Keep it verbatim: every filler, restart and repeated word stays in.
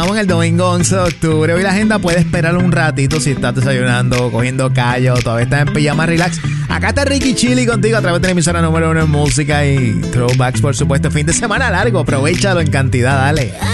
Estamos en el domingo once de octubre. Hoy la agenda puede esperar un ratito si estás desayunando, cogiendo callo, todavía estás en pijama relax. Acá está Ricky Chili contigo a través de la emisora número uno en música y throwbacks, por supuesto. Fin de semana largo, aprovechalo en cantidad, dale.